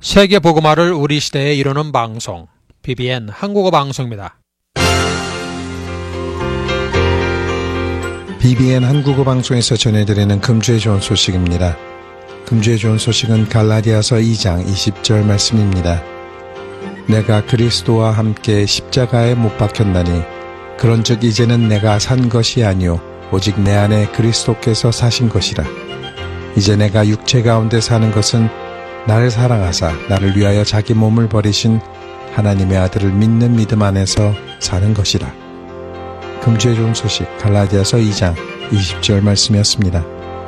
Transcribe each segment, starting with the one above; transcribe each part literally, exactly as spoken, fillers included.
세계 복음화를 우리 시대에 이루는 방송, 비비엔 한국어 방송입니다. 비비엔 한국어 방송에서 전해드리는 금주의 좋은 소식입니다. 금주의 좋은 소식은 갈라디아서 이 장 이십 절 말씀입니다. 내가 그리스도와 함께 십자가에 못 박혔나니 그런즉 이제는 내가 산 것이 아니요 오직 내 안에 그리스도께서 사신 것이라. 이제 내가 육체 가운데 사는 것은 나를 사랑하사 나를 위하여 자기 몸을 버리신 하나님의 아들을 믿는 믿음 안에서 사는 것이라. 금주의 좋은 소식 갈라디아서 이 장 이십 절 말씀이었습니다.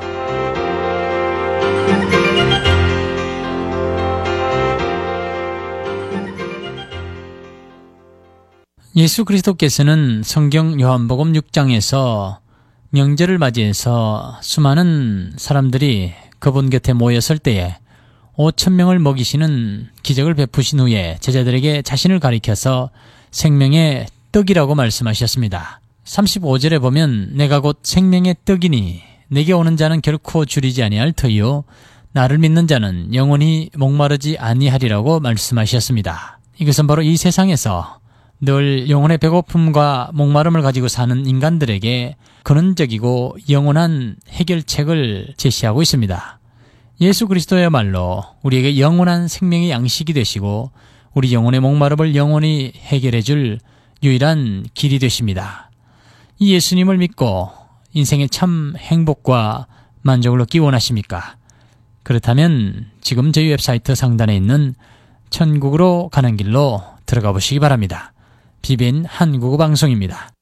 예수 그리스도께서는 성경 요한복음 육 장에서 명절을 맞이해서 수많은 사람들이 그분 곁에 모였을 때에 오천 명을 먹이시는 기적을 베푸신 후에 제자들에게 자신을 가리켜서 생명의 떡이라고 말씀하셨습니다. 삼십오 절에 보면 내가 곧 생명의 떡이니 내게 오는 자는 결코 줄이지 아니할 터이요 나를 믿는 자는 영원히 목마르지 아니하리라고 말씀하셨습니다. 이것은 바로 이 세상에서 늘 영혼의 배고픔과 목마름을 가지고 사는 인간들에게 근원적이고 영원한 해결책을 제시하고 있습니다. 예수 그리스도야말로 우리에게 영원한 생명의 양식이 되시고 우리 영혼의 목마름을 영원히 해결해 줄 유일한 길이 되십니다. 이 예수님을 믿고 인생의 참 행복과 만족을 얻기 원하십니까? 그렇다면 지금 저희 웹사이트 상단에 있는 천국으로 가는 길로 들어가 보시기 바랍니다. 비비엔 한국어 방송입니다.